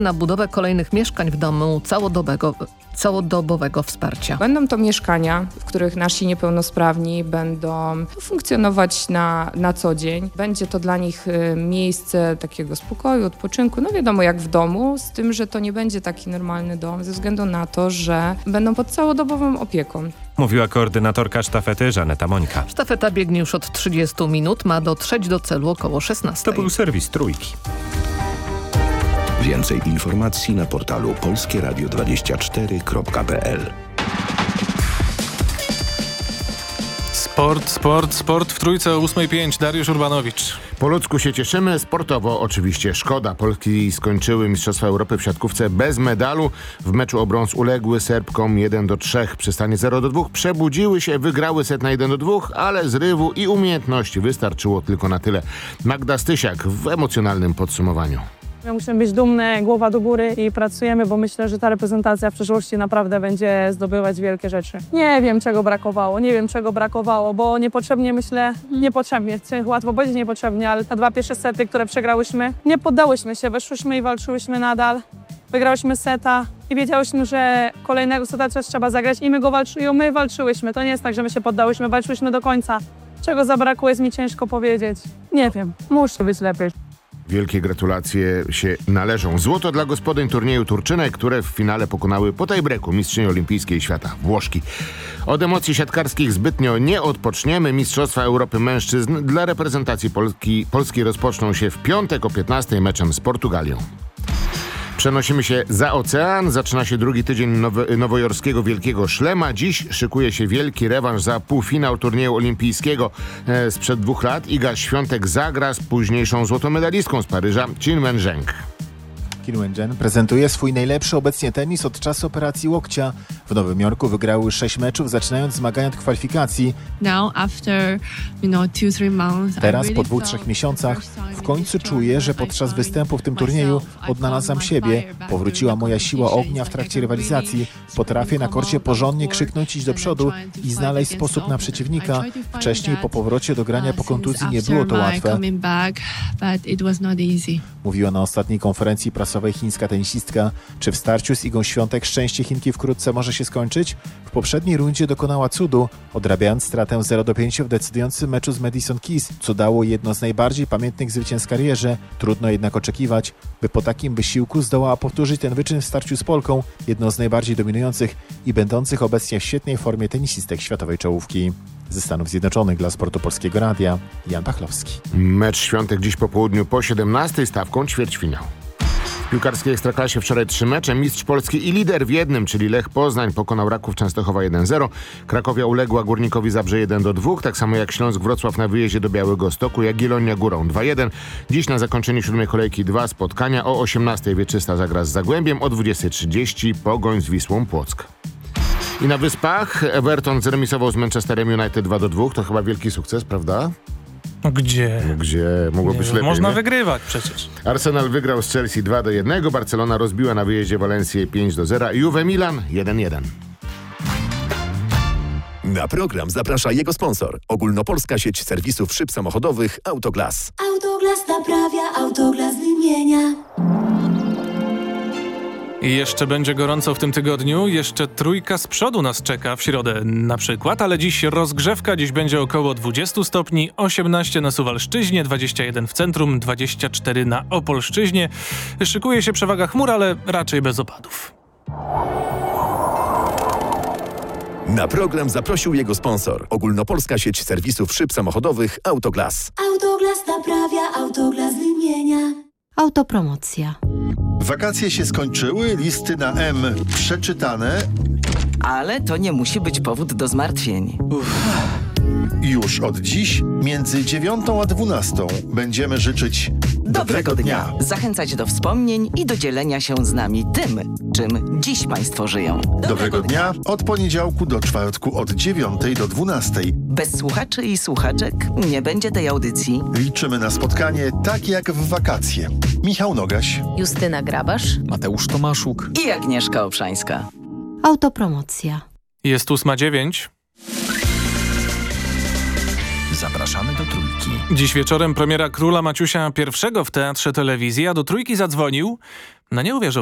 Na budowę kolejnych mieszkań w domu całodobowego wsparcia. Będą to mieszkania, w których nasi niepełnosprawni będą funkcjonować na co dzień. Będzie to dla nich miejsce takiego spokoju, odpoczynku, no wiadomo jak w domu, z tym, że to nie będzie taki normalny dom, ze względu na to, że będą pod całodobową opieką. Mówiła koordynatorka sztafety Żaneta Mońka. Sztafeta biegnie już od 30 minut, ma dotrzeć do celu około 16. To był serwis Trójki. Więcej informacji na portalu polskieradio24.pl. Sport w Trójce o 8:05. Dariusz Urbanowicz. Po ludzku się cieszymy, sportowo oczywiście szkoda. Polki skończyły Mistrzostwa Europy w siatkówce bez medalu. W meczu o brąz uległy Serbkom 1-3. Przy stanie 0-2 przebudziły się, wygrały set na 1-2, ale zrywu i umiejętności wystarczyło tylko na tyle. Magda Stysiak w emocjonalnym podsumowaniu. Musimy być dumne, głowa do góry i pracujemy, bo myślę, że ta reprezentacja w przyszłości naprawdę będzie zdobywać wielkie rzeczy. Nie wiem czego brakowało, bo niepotrzebnie łatwo powiedzieć niepotrzebnie, ale te dwa pierwsze sety, które przegrałyśmy, nie poddałyśmy się, weszłyśmy i walczyłyśmy nadal. Wygrałyśmy seta i wiedziałyśmy, że kolejnego seta też trzeba zagrać i my walczyłyśmy. To nie jest tak, że my się poddałyśmy, walczyłyśmy do końca. Czego zabrakło, jest mi ciężko powiedzieć. Nie wiem, musi być lepiej. Wielkie gratulacje się należą. Złoto dla gospodyń turnieju Turczynek, które w finale pokonały po tiebreaku mistrzyni olimpijskiej świata Włoszki. Od emocji siatkarskich zbytnio nie odpoczniemy. Mistrzostwa Europy mężczyzn dla reprezentacji Polski rozpoczną się w piątek o 15 meczem z Portugalią. Przenosimy się za ocean. Zaczyna się drugi tydzień nowojorskiego Wielkiego Szlema. Dziś szykuje się wielki rewanż za półfinał turnieju olimpijskiego sprzed 2 lat. Iga Świątek zagra z późniejszą złotomedalistką z Paryża, Qin Wenzheng. Qin Wenzheng prezentuje swój najlepszy obecnie tenis od czasu operacji łokcia. W Nowym Jorku wygrały 6 meczów, zaczynając zmagania od kwalifikacji. Teraz, po 2-3 miesiącach, w końcu czuję, że podczas występu w tym turnieju odnalazłam siebie. Powróciła moja siła ognia w trakcie rywalizacji. Potrafię na korcie porządnie krzyknąć, iść do przodu i znaleźć sposób na przeciwnika. Wcześniej, po powrocie do grania po kontuzji, nie było to łatwe. Mówiła na ostatniej konferencji prasowej chińska tenisistka. Czy w starciu z Igą Świątek szczęście Chinki wkrótce może się skończyć? W poprzedniej rundzie dokonała cudu, odrabiając stratę 0-5 w decydującym meczu z Madison Keys, co dało jedno z najbardziej pamiętnych zwycięstw w karierze. Trudno jednak oczekiwać, by po takim wysiłku zdołała powtórzyć ten wyczyn w starciu z Polką, jedną z najbardziej dominujących i będących obecnie w świetnej formie tenisistek światowej czołówki. Ze Stanów Zjednoczonych dla Sportu Polskiego Radia, Jan Pachlowski. Mecz Świątek dziś po południu po 17 stawką ćwierćfinał. W piłkarskiej Ekstraklasie wczoraj 3 mecze. Mistrz Polski i lider w jednym, czyli Lech Poznań, pokonał Raków Częstochowa 1-0. Krakowia uległa Górnikowi Zabrze 1-2, tak samo jak Śląsk Wrocław na wyjeździe do Białegostoku, Jagiellonia Górą 2-1. Dziś na zakończenie 7. kolejki 2 spotkania. O 18 Wieczysta zagra z Zagłębiem, o 20:30 Pogoń z Wisłą Płock. I na Wyspach Everton zremisował z Manchesterem United 2-2. To chyba wielki sukces, prawda? Gdzie? Mogło być lepiej. Można nie? wygrywać przecież. Arsenal wygrał z Chelsea 2-1. Barcelona rozbiła na wyjeździe Walencję 5-0. Juve Milan 1-1. Na program zaprasza jego sponsor. Ogólnopolska sieć serwisów szyb samochodowych Autoglas. Autoglas naprawia, Autoglas wymienia. I jeszcze będzie gorąco w tym tygodniu. Jeszcze trójka z przodu nas czeka w środę na przykład, ale dziś rozgrzewka. Dziś będzie około 20 stopni, 18 na Suwalszczyźnie, 21 w centrum, 24 na Opolszczyźnie. Szykuje się przewaga chmur, ale raczej bez opadów. Na program zaprosił jego sponsor. Ogólnopolska sieć serwisów szyb samochodowych Autoglas. Autoglas naprawia, Autoglas wymienia. Autopromocja. Wakacje się skończyły, listy na M przeczytane. Ale to nie musi być powód do zmartwień. Już od dziś między 9 a 12 będziemy życzyć dobrego dnia. Zachęcać do wspomnień i do dzielenia się z nami tym, czym dziś Państwo żyją. Dobrego dnia od poniedziałku do czwartku od 9 do 12. Bez słuchaczy i słuchaczek nie będzie tej audycji. Liczymy na spotkanie tak jak w wakacje. Michał Nogaś, Justyna Grabasz, Mateusz Tomaszuk i Agnieszka Obszańska. Autopromocja. Jest 8:09. Zapraszamy do Trójki. Trójki. Dziś wieczorem premiera Króla Maciusia I w Teatrze Telewizji, a do Trójki zadzwonił, no nie uwierzą